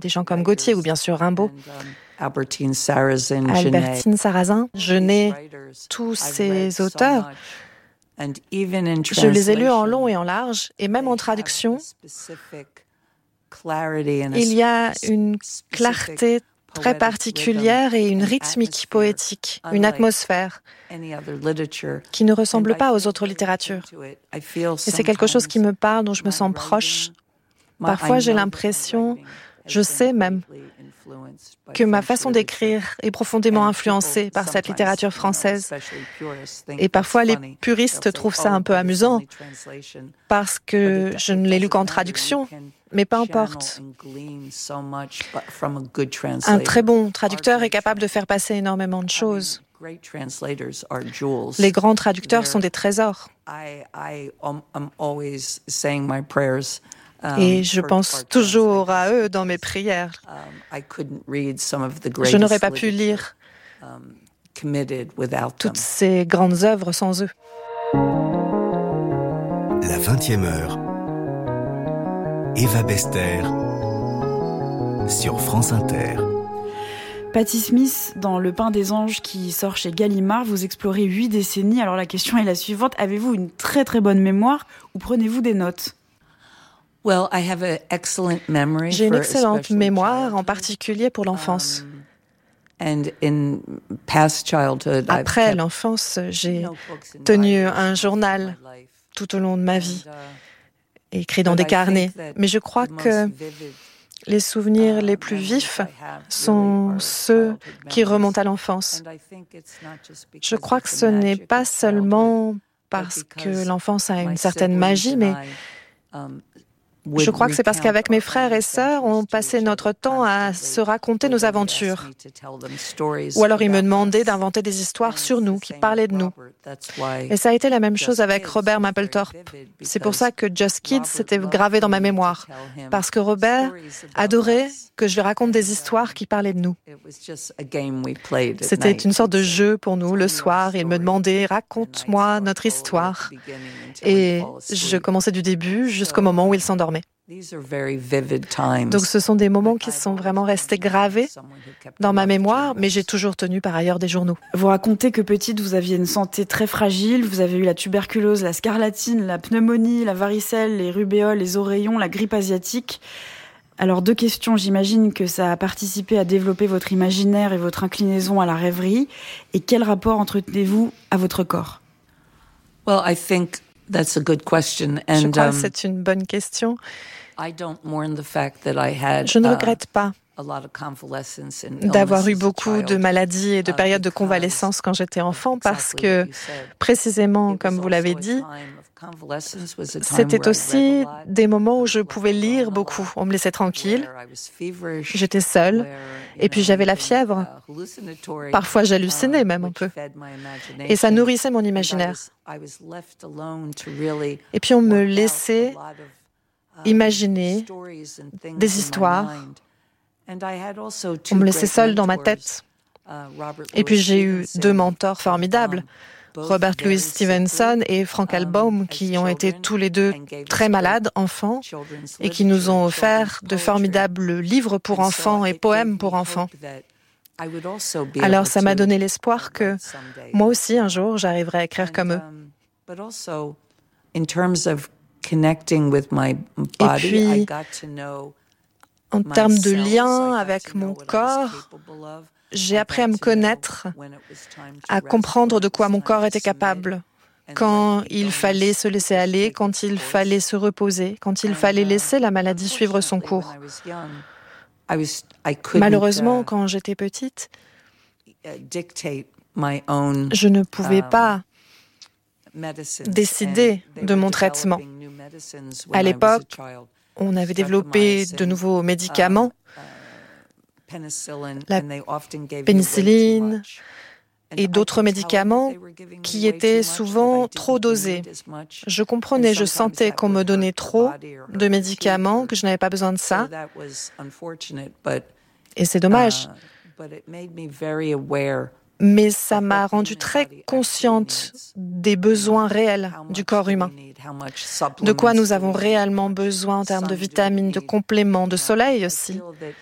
des gens comme Gautier ou bien sûr Rimbaud, Albertine Sarrazin, Albertine Sarrazin, Genet, tous ces auteurs. Je les ai lus en long et en large, et même en traduction, il y a une clarté très particulière et une rythmique poétique, une atmosphère qui ne ressemble pas aux autres littératures. Et c'est quelque chose qui me parle, dont je me sens proche. Parfois, j'ai l'impression, je sais même, que ma façon d'écrire est profondément influencée par cette littérature française. Et parfois, les puristes trouvent ça un peu amusant parce que je ne l'ai lu qu'en traduction, mais peu importe. Un très bon traducteur est capable de faire passer énormément de choses. Les grands traducteurs sont des trésors. Et je pense toujours à eux dans mes prières. Je n'aurais pas pu lire toutes ces grandes œuvres sans eux. La 20e heure. Eva Bester sur France Inter. Patti Smith, dans Le Pain des Anges qui sort chez Gallimard, vous explorez 8 décennies. Alors la question est la suivante. Avez-vous une très très bonne mémoire ou prenez-vous des notes ? J'ai une excellente mémoire, en particulier pour l'enfance. Après l'enfance, j'ai tenu un journal tout au long de ma vie, écrit dans des carnets. Mais je crois que les souvenirs les plus vifs sont ceux qui remontent à l'enfance. Je crois que ce n'est pas seulement parce que l'enfance a une certaine magie, mais je crois que c'est parce qu'avec mes frères et sœurs, on passait notre temps à se raconter nos aventures. Ou alors ils me demandaient d'inventer des histoires sur nous, qui parlaient de nous. Et ça a été la même chose avec Robert Mapplethorpe. C'est pour ça que Just Kids s'était gravé dans ma mémoire. Parce que Robert adorait que je lui raconte des histoires qui parlaient de nous. C'était une sorte de jeu pour nous le soir. Il me demandait « Raconte-moi notre histoire ». Et je commençais du début jusqu'au moment où il s'endormait. Donc ce sont des moments qui sont vraiment restés gravés dans ma mémoire, mais j'ai toujours tenu par ailleurs des journaux. Vous racontez que petite, vous aviez une santé très fragile, vous avez eu la tuberculose, la scarlatine, la pneumonie, la varicelle, les rubéoles, les oreillons, la grippe asiatique. Alors 2 questions, j'imagine que ça a participé à développer votre imaginaire et votre inclinaison à la rêverie. Et quel rapport entretenez-vous à votre corps ? That's a good question. Je crois que c'est une bonne question. Je ne regrette pas d'avoir eu beaucoup de maladies et de périodes de convalescence quand j'étais enfant parce que, précisément comme vous l'avez dit, c'était aussi des moments où je pouvais lire beaucoup. On me laissait tranquille. J'étais seule. Et puis j'avais la fièvre. Parfois j'hallucinais même un peu. Et ça nourrissait mon imaginaire. Et puis on me laissait imaginer des histoires. On me laissait seule dans ma tête. Et puis j'ai eu 2 mentors formidables. Robert Louis Stevenson et Frank Albaum, qui ont été tous les 2 très malades enfants et qui nous ont offert de formidables livres pour enfants et poèmes pour enfants. Alors ça m'a donné l'espoir que moi aussi un jour j'arriverai à écrire comme eux. Et puis, en termes de lien avec mon corps, j'ai appris à me connaître, à comprendre de quoi mon corps était capable, quand il fallait se laisser aller, quand il fallait se reposer, quand il fallait laisser la maladie suivre son cours. Malheureusement, quand j'étais petite, je ne pouvais pas décider de mon traitement. À l'époque, on avait développé de nouveaux médicaments, la pénicilline et d'autres médicaments qui étaient souvent trop dosés. Je comprenais, je sentais qu'on me donnait trop de médicaments, que je n'avais pas besoin de ça. Et c'est dommage. Mais ça m'a rendue très consciente des besoins réels du corps humain, de quoi nous avons réellement besoin en termes de vitamines, de compléments, de soleil aussi.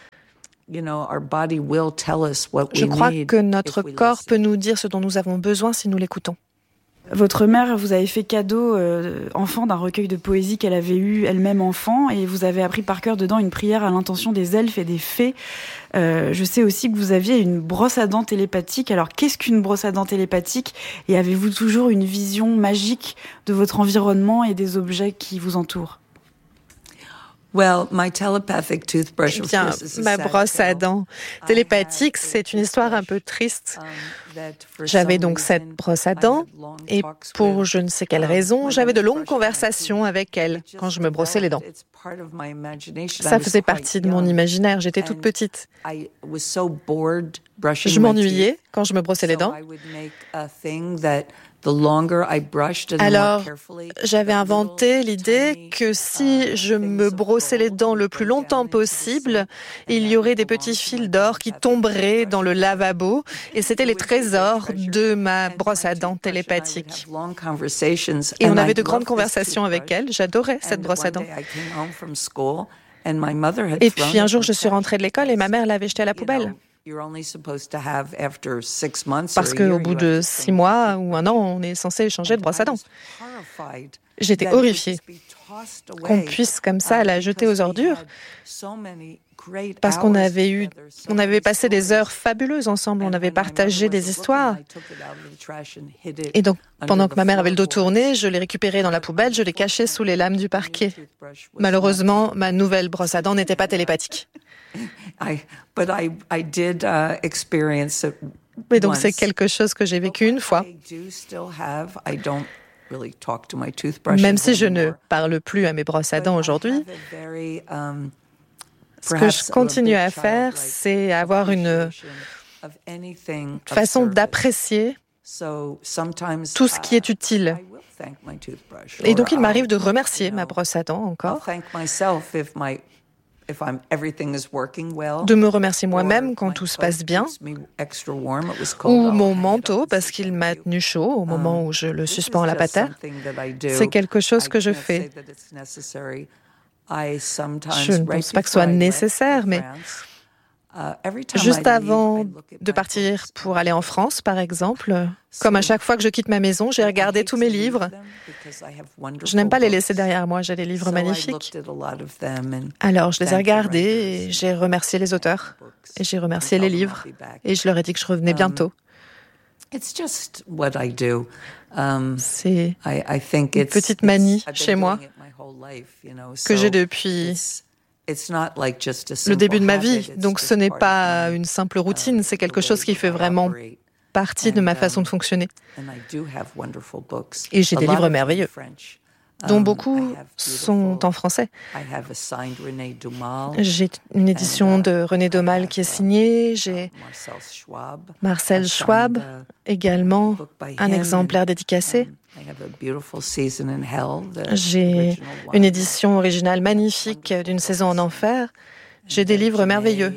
Je crois que notre corps peut nous dire ce dont nous avons besoin si nous l'écoutons. Votre mère vous avait fait cadeau, enfant, d'un recueil de poésie qu'elle avait eu elle-même enfant, et vous avez appris par cœur dedans une prière à l'intention des elfes et des fées. Je sais aussi que vous aviez une brosse à dents télépathique. Alors, qu'est-ce qu'une brosse à dents télépathique ? Et avez-vous toujours une vision magique de votre environnement et des objets qui vous entourent ? Well, my telepathic toothbrush, Bien, ma brosse à dents télépathique, c'est une histoire un peu triste. J'avais donc cette brosse à dents et pour je ne sais quelle raison, j'avais de longues conversations avec elle quand je me brossais les dents. Ça faisait partie de mon imaginaire, j'étais toute petite. Je m'ennuyais quand je me brossais les dents. Alors, j'avais inventé l'idée que si je me brossais les dents le plus longtemps possible, il y aurait des petits fils d'or qui tomberaient dans le lavabo, et c'était les trésors de ma brosse à dents télépathique. Et on avait de grandes conversations avec elle, j'adorais cette brosse à dents. Et puis un jour, je suis rentrée de l'école et ma mère l'avait jetée à la poubelle. Parce qu'au bout de 6 mois ou 1 an, on est censé changer de brosse à dents. J'étais horrifiée qu'on puisse comme ça la jeter aux ordures, parce qu'on avait passé des heures fabuleuses ensemble, on avait partagé des histoires. Et donc, pendant que ma mère avait le dos tourné, je l'ai récupérée dans la poubelle, je l'ai cachée sous les lames du parquet. Malheureusement, ma nouvelle brosse à dents n'était pas télépathique. Mais donc c'est quelque chose que j'ai vécu une fois. Même si je ne parle plus à mes brosses à dents aujourd'hui, ce que je continue à faire, c'est avoir une façon d'apprécier tout ce qui est utile. Et donc il m'arrive de remercier ma brosse à dents encore, de me remercier moi-même quand tout se passe bien, ou mon manteau parce qu'il m'a tenu chaud au moment où je le suspends à la patère. C'est quelque chose que je fais. Je ne pense pas que ce soit nécessaire, mais juste avant de partir pour aller en France, par exemple, comme à chaque fois que je quitte ma maison, j'ai regardé tous mes livres. Je n'aime pas les laisser derrière moi, j'ai des livres magnifiques. Alors je les ai regardés et j'ai remercié les auteurs, et j'ai remercié les livres, et je leur ai dit que je revenais bientôt. C'est une petite manie chez moi que j'ai depuis le début de ma vie. Donc ce n'est pas une simple routine, c'est quelque chose qui fait vraiment partie de ma façon de fonctionner. Et j'ai des livres merveilleux, dont beaucoup sont en français. J'ai une édition de René Daumal qui est signée, j'ai Marcel Schwab, également un exemplaire dédicacé. J'ai une édition originale magnifique d'une saison en enfer. J'ai des livres merveilleux.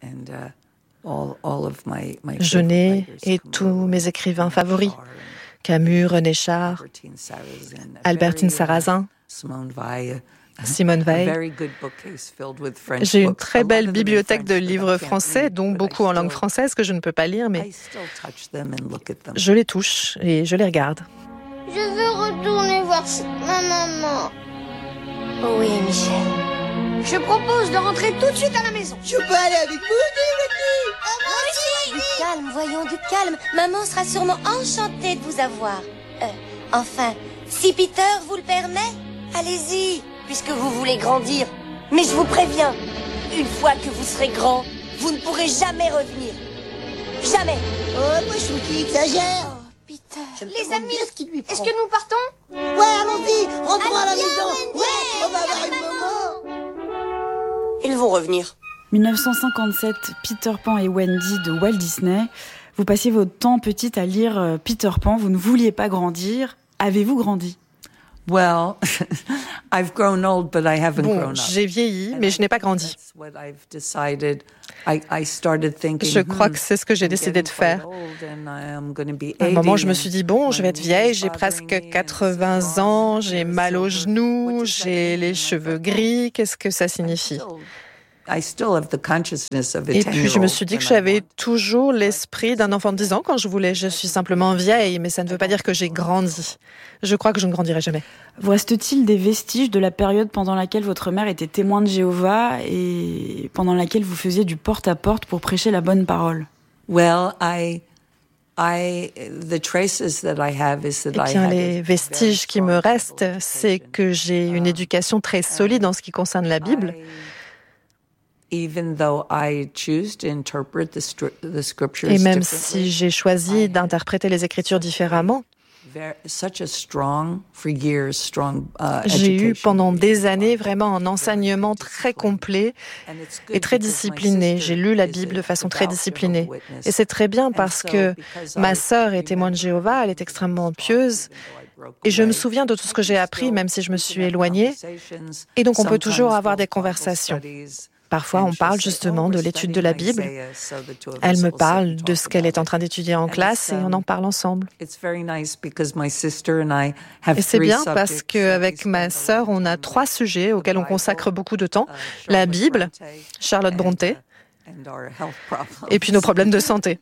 Genet et tous mes écrivains favoris. Camus, René Char, Albertine Sarrazin, Simone Weil. J'ai une très belle bibliothèque de livres français, dont beaucoup en langue française que je ne peux pas lire, mais je les touche et je les regarde. Je veux retourner voir ma maman. Oui, Michel. Je propose de rentrer tout de suite à la maison. Je peux aller avec vous, Timothy? Moi aussi. Du calme, voyons, du calme. Maman sera sûrement enchantée de vous avoir. Enfin, si Peter vous le permet, allez-y, puisque vous voulez grandir. Mais je vous préviens, une fois que vous serez grand, vous ne pourrez jamais revenir. Jamais. Oh, moi je trouve qu'il exagère. Les amis, est-ce que nous partons? Ouais, allons-y, rentrons à la maison. Ouais, on va avoir une maman. Ils vont revenir. 1957, Peter Pan et Wendy de Walt Disney. Vous passiez votre temps petite à lire Peter Pan, vous ne vouliez pas grandir. Avez-vous grandi? Bon, j'ai vieilli, mais je n'ai pas grandi. Je crois que c'est ce que j'ai décidé de faire. À un moment, je me suis dit, bon, je vais être vieille, j'ai presque 80 ans, j'ai mal aux genoux, j'ai les cheveux gris, qu'est-ce que ça signifie ? Et puis je me suis dit que j'avais toujours l'esprit d'un enfant de 10 ans quand je voulais. Je suis simplement vieille, mais ça ne veut pas dire que j'ai grandi. Je crois que je ne grandirai jamais. Vous reste-t-il des vestiges de la période pendant laquelle votre mère était témoin de Jéhovah et pendant laquelle vous faisiez du porte-à-porte pour prêcher la bonne parole ? Eh bien, les vestiges qui me restent, c'est que j'ai une éducation très solide en ce qui concerne la Bible. Et même si j'ai choisi d'interpréter les Écritures différemment, j'ai eu pendant des années vraiment un enseignement très complet et très discipliné. J'ai lu la Bible de façon très disciplinée. Et c'est très bien parce que ma sœur est témoin de Jéhovah, elle est extrêmement pieuse. Et je me souviens de tout ce que j'ai appris, même si je me suis éloignée. Et donc on peut toujours avoir des conversations. Parfois, on parle justement de l'étude de la Bible. Elle me parle de ce qu'elle est en train d'étudier en classe et on en parle ensemble. Et c'est bien parce qu'avec ma sœur, on a 3 sujets auxquels on consacre beaucoup de temps. La Bible, Charlotte Brontë, et puis nos problèmes de santé.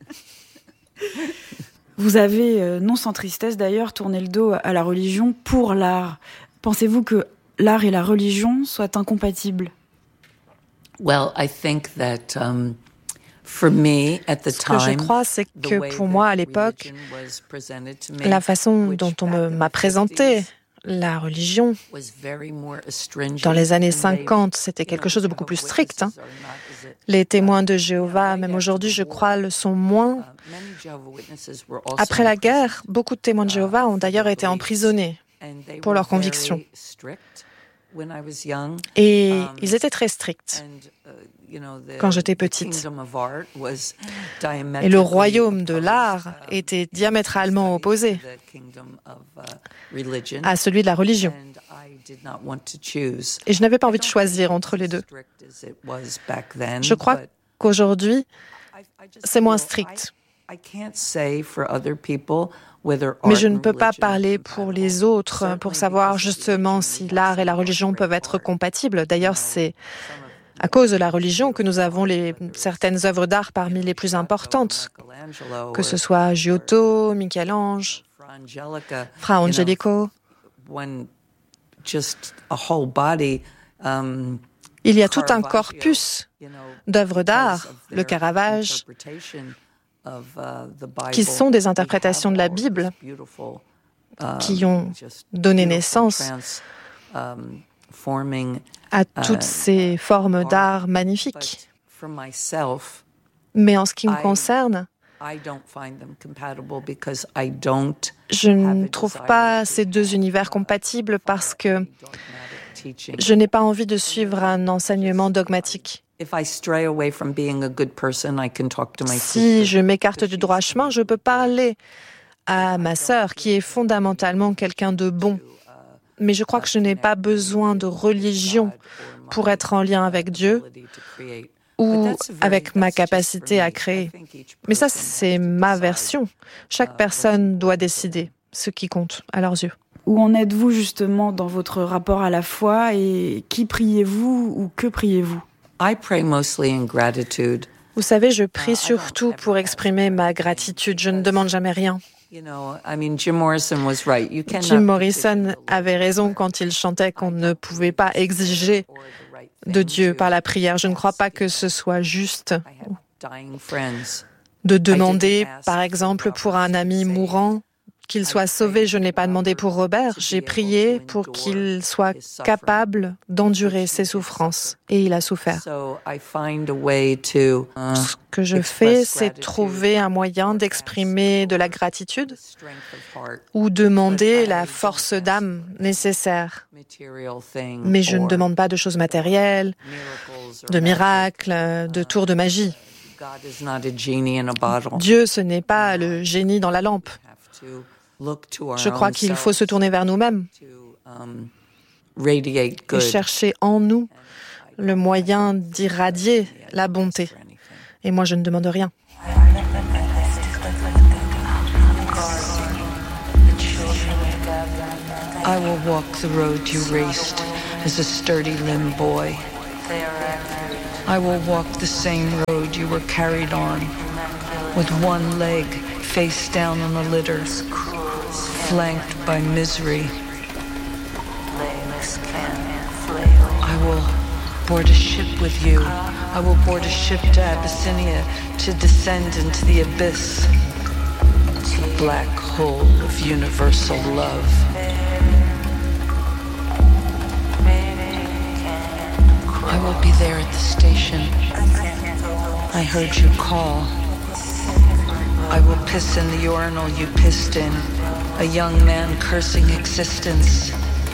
Vous avez, non sans tristesse d'ailleurs, tourné le dos à la religion pour l'art. Pensez-vous que l'art et la religion soient incompatibles ? Ce que je crois, c'est que pour moi, à l'époque, la façon dont on m'a présenté la religion, dans les années 50, c'était quelque chose de beaucoup plus strict. Les témoins de Jéhovah, même aujourd'hui, je crois, le sont moins. Après la guerre, beaucoup de témoins de Jéhovah ont d'ailleurs été emprisonnés pour leurs convictions. Et ils étaient très stricts quand j'étais petite. Et le royaume de l'art était diamétralement opposé à celui de la religion. Et je n'avais pas envie de choisir entre les deux. Je crois qu'aujourd'hui, c'est moins strict. Mais je ne peux pas parler pour les autres pour savoir justement si l'art et la religion peuvent être compatibles. D'ailleurs, c'est à cause de la religion que nous avons certaines œuvres d'art parmi les plus importantes, que ce soit Giotto, Michel-Ange, Fra Angelico. Il y a tout un corpus d'œuvres d'art, le Caravage, qui sont des interprétations de la Bible, qui ont donné naissance à toutes ces formes d'art magnifiques. Mais en ce qui me concerne, je ne trouve pas ces 2 univers compatibles parce que je n'ai pas envie de suivre un enseignement dogmatique. Si je m'écarte du droit chemin, je peux parler à ma sœur, qui est fondamentalement quelqu'un de bon. Mais je crois que je n'ai pas besoin de religion pour être en lien avec Dieu ou avec ma capacité à créer. Mais ça, c'est ma version. Chaque personne doit décider ce qui compte à leurs yeux. Où en êtes-vous justement dans votre rapport à la foi et qui priez-vous ou que priez-vous ? Vous savez, je prie surtout pour exprimer ma gratitude. Je ne demande jamais rien. Jim Morrison avait raison quand il chantait qu'on ne pouvait pas exiger de Dieu par la prière. Je ne crois pas que ce soit juste de demander, par exemple, pour un ami mourant, qu'il soit sauvé. Je n'ai pas demandé pour Robert, j'ai prié pour qu'il soit capable d'endurer ses souffrances. Et il a souffert. Ce que je fais, c'est trouver un moyen d'exprimer de la gratitude ou demander la force d'âme nécessaire. Mais je ne demande pas de choses matérielles, de miracles, de tours de magie. Dieu, ce n'est pas le génie dans la lampe. Je crois qu'il faut se tourner vers nous-mêmes et chercher en nous le moyen d'irradier la bonté. Et moi, je ne demande rien. I will walk the road you raced as a sturdy-limbed boy. I will walk the same road you were carried on, with one leg face down on a litter, flanked by misery. I will board a ship with you. I will board a ship to Abyssinia to descend into the abyss, the black hole of universal love. I will be there at the station. I heard you call. I will piss in the urinal you pissed in, a young man cursing existence.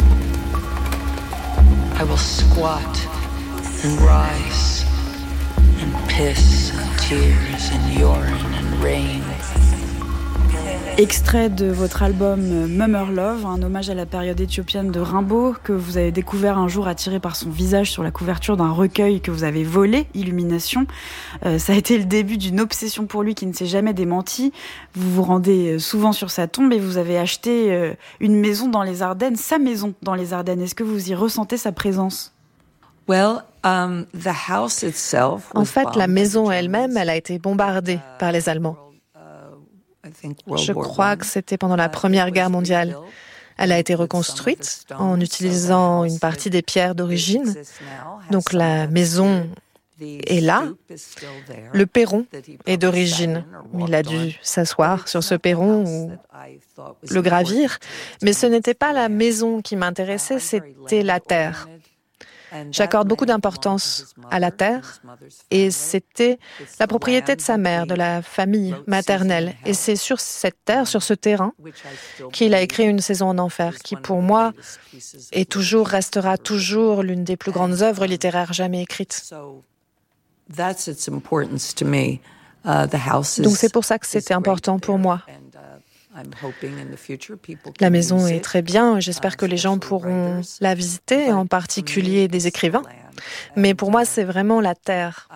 I will squat and rise and piss and tears and urine and rain. Extrait de votre album Mummer Love, un hommage à la période éthiopienne de Rimbaud, que vous avez découvert un jour attiré par son visage sur la couverture d'un recueil que vous avez volé, Illumination. Ça a été le début d'une obsession pour lui qui ne s'est jamais démentie. Vous vous rendez souvent sur sa tombe et vous avez acheté une maison dans les Ardennes, sa maison dans les Ardennes. Est-ce que vous y ressentez sa présence ? The house itself was En fait, la bombed. maison elle-même, elle a été bombardée par les Allemands. Je crois que c'était pendant la Première Guerre mondiale. Elle a été reconstruite en utilisant une partie des pierres d'origine. Donc la maison est là. Le perron est d'origine. Il a dû s'asseoir sur ce perron ou le gravir. Mais ce n'était pas la maison qui m'intéressait, c'était la terre. J'accorde beaucoup d'importance à la terre et c'était la propriété de sa mère, de la famille maternelle. Et c'est sur cette terre, sur ce terrain, qu'il a écrit Une saison en enfer, qui pour moi restera toujours l'une des plus grandes œuvres littéraires jamais écrites. Donc c'est pour ça que c'était important pour moi. La maison est très bien, j'espère que les gens pourront la visiter, en particulier des écrivains. Mais pour moi, c'est vraiment la terre.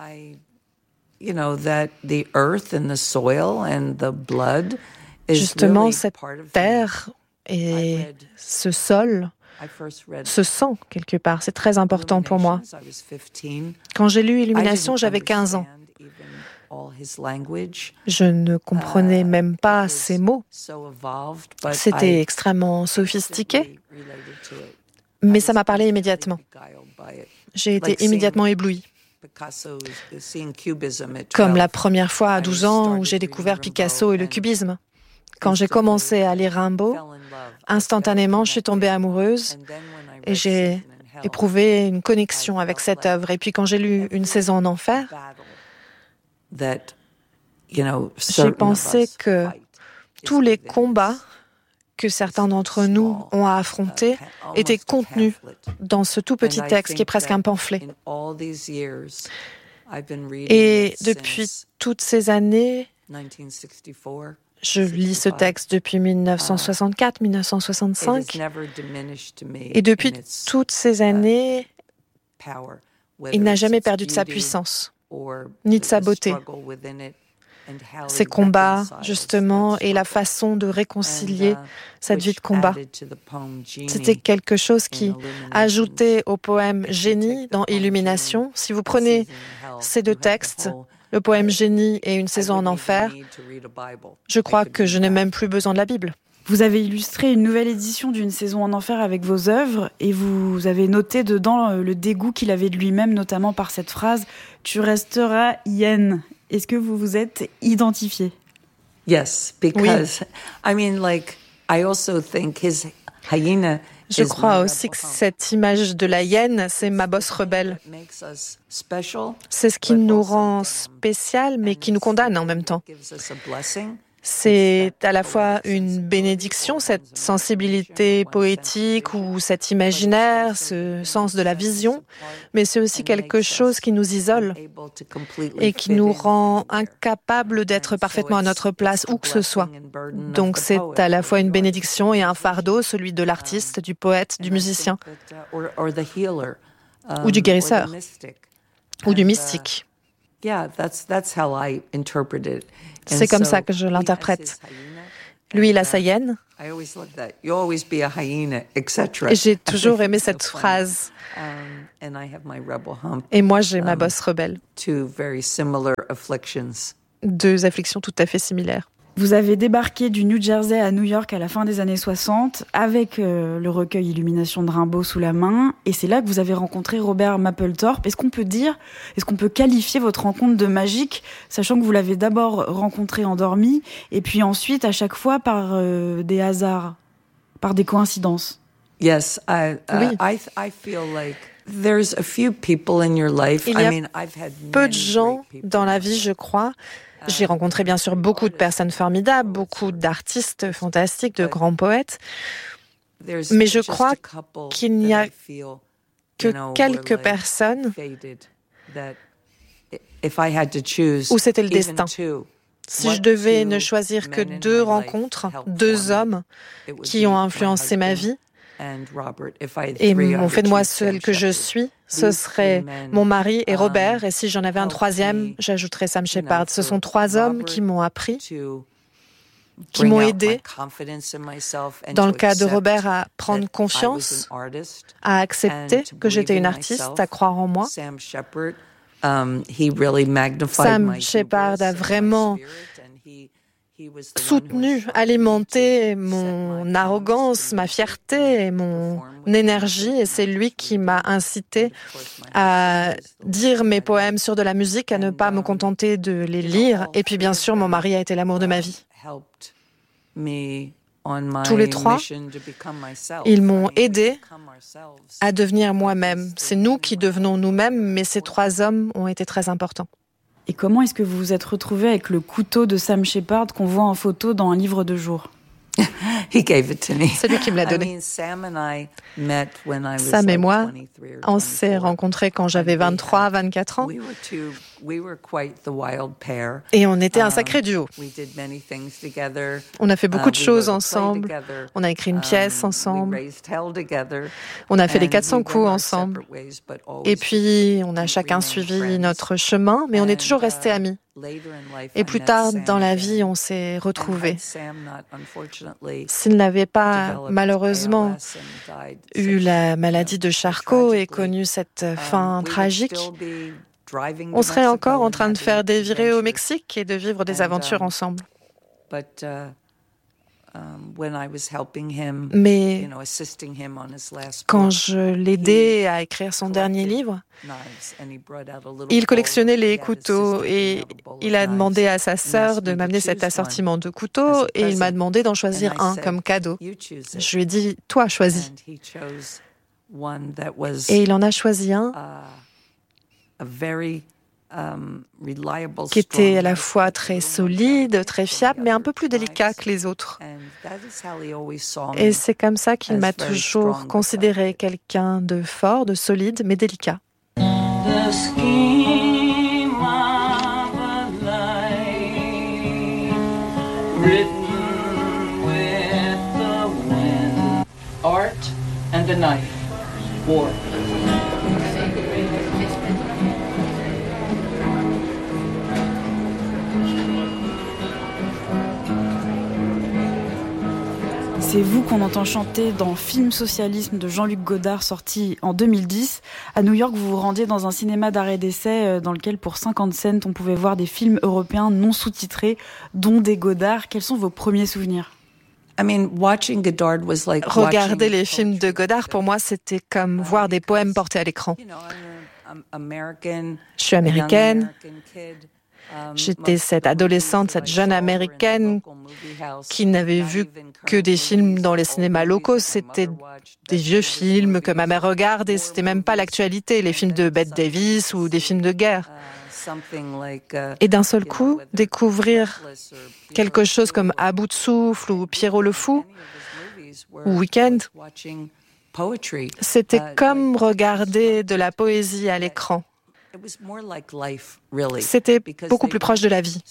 Justement, cette terre et ce sol, ce sang, quelque part, c'est très important pour moi. Quand j'ai lu Illumination, j'avais 15 ans. Je ne comprenais même pas ces mots. C'était extrêmement sophistiqué, mais ça m'a parlé immédiatement. J'ai été immédiatement éblouie. Comme la première fois à 12 ans où j'ai découvert Picasso et le cubisme. Quand j'ai commencé à lire Rimbaud, instantanément, je suis tombée amoureuse et j'ai éprouvé une connexion avec cette œuvre. Et puis quand j'ai lu Une saison en enfer, j'ai pensé que tous les combats que certains d'entre nous ont à affronter étaient contenus dans ce tout petit texte qui est presque un pamphlet. Et depuis toutes ces années, je lis ce texte depuis 1964, 1965, et depuis toutes ces années, il n'a jamais perdu de sa puissance, ni de sa beauté. Ces combats, justement, et la façon de réconcilier cette vie de combat. C'était quelque chose qui ajoutait au poème Génie dans Illumination. Si vous prenez ces deux textes, le poème Génie et Une saison en enfer, je crois que je n'ai même plus besoin de la Bible. Vous avez illustré une nouvelle édition d'Une saison en enfer avec vos œuvres et vous avez noté dedans le dégoût qu'il avait de lui-même, notamment par cette phrase « Tu resteras hyène ». Est-ce que vous vous êtes identifié? Yes, because I mean, like, I also think his hyena. Je crois aussi que cette image de la hyène, c'est ma bosse rebelle. C'est ce qui nous rend spécial, mais qui nous condamne en même temps. C'est à la fois une bénédiction, cette sensibilité poétique ou cet imaginaire, ce sens de la vision, mais c'est aussi quelque chose qui nous isole et qui nous rend incapables d'être parfaitement à notre place où que ce soit. Donc c'est à la fois une bénédiction et un fardeau, celui de l'artiste, du poète, du musicien, ou du guérisseur, ou du mystique. C'est comme ça que je l'interprète. Lui, il a sa hyène. Et j'ai toujours aimé cette phrase. Et moi, j'ai ma bosse rebelle. Deux afflictions tout à fait similaires. Vous avez débarqué du New Jersey à New York à la fin des années 60 avec le recueil Illumination de Rimbaud sous la main, et c'est là que vous avez rencontré Robert Mapplethorpe. Est-ce qu'on peut qualifier votre rencontre de magique, sachant que vous l'avez d'abord rencontré endormi et puis ensuite à chaque fois par des hasards, par des coïncidences? Yes, I feel like there's a few people in your life. Il y a peu de gens dans la vie, je crois. J'ai rencontré bien sûr beaucoup de personnes formidables, beaucoup d'artistes fantastiques, de grands poètes, mais je crois qu'il n'y a que quelques personnes où c'était le destin. Si je devais ne choisir que deux rencontres, deux hommes qui ont influencé ma vie et m'ont fait de moi celle que je suis, ce serait mon mari et Robert, et si j'en avais un troisième, j'ajouterais Sam Shepard. Ce sont trois hommes qui m'ont appris, qui m'ont aidé, dans le cas de Robert, à prendre confiance, à accepter que j'étais une artiste, à croire en moi. Sam Shepard a vraiment soutenu, alimenté mon arrogance, ma fierté et mon énergie, et c'est lui qui m'a incité à dire mes poèmes sur de la musique, à ne pas me contenter de les lire. Et puis bien sûr, mon mari a été l'amour de ma vie. Tous les trois, ils m'ont aidé à devenir moi-même. C'est nous qui devenons nous-mêmes, mais ces trois hommes ont été très importants. Et comment est-ce que vous vous êtes retrouvé avec le couteau de Sam Shepard qu'on voit en photo dans un livre de jour? C'est lui qui me l'a donné. Sam et moi, on s'est rencontrés quand j'avais 23, 24 ans. Et on était un sacré duo. On a fait beaucoup de choses ensemble. On a écrit une pièce ensemble. On a fait les 400 coups ensemble. Et puis, on a chacun suivi notre chemin, mais on est toujours restés amis. Et plus tard dans la vie, on s'est retrouvés. S'il n'avait pas, malheureusement, eu la maladie de Charcot et connu cette fin tragique, on serait encore en train de faire des virées au Mexique et de vivre des aventures ensemble. Mais quand je l'aidais à écrire son dernier livre, il collectionnait les couteaux et il a demandé à sa sœur de m'amener cet assortiment de couteaux et il m'a demandé d'en choisir un comme cadeau. Je lui ai dit, toi, choisis. Et il en a choisi un qui était à la fois très solide, très fiable, mais un peu plus délicat que les autres. Et c'est comme ça qu'il m'a toujours considéré quelqu'un de fort, de solide, mais délicat. Art and the knife. War. C'est vous qu'on entend chanter dans Film Socialisme de Jean-Luc Godard, sorti en 2010. À New York, vous vous rendiez dans un cinéma d'arrêt d'essai dans lequel, pour 50 cents, on pouvait voir des films européens non sous-titrés, dont des Godard. Quels sont vos premiers souvenirs? Regarder les films de Godard, pour moi, c'était comme voir des poèmes portés à l'écran. Je suis américaine. J'étais cette adolescente, cette jeune américaine qui n'avait vu que des films dans les cinémas locaux. C'était des vieux films que ma mère regardait. C'était même pas l'actualité, les films de Bette Davis ou des films de guerre. Et d'un seul coup, découvrir quelque chose comme À bout de souffle ou Pierrot le Fou ou Weekend, c'était comme regarder de la poésie à l'écran. C'était beaucoup plus proche de la vie.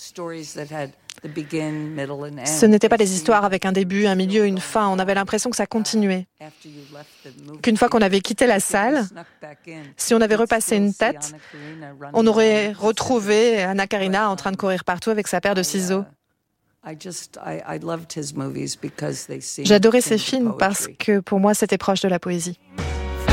Ce n'étaient pas des histoires avec un début, un milieu, une fin. On avait l'impression que ça continuait. Qu'une fois qu'on avait quitté la salle, si on avait repassé une tête, on aurait retrouvé Anna Karina en train de courir partout avec sa paire de ciseaux. J'adorais ces films parce que pour moi, c'était proche de la poésie.